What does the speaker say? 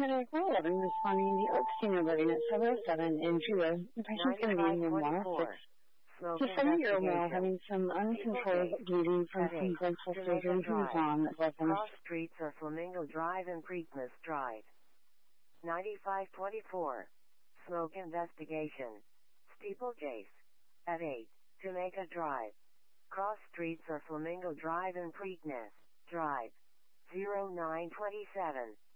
Medic 411 responding to the Oak Senior Living at 707 in Judah. The patient's going to be in room 106. It's a 70-year-old male having some uncontrolled bleeding from some dental surgery he was on that left him. Cross Streets or Flamingo Drive and Preakness Drive. 9524. Smoke investigation. Steeplechase. At 8. Jamaica Drive. Cross Streets or Flamingo Drive and Preakness Drive. 0927.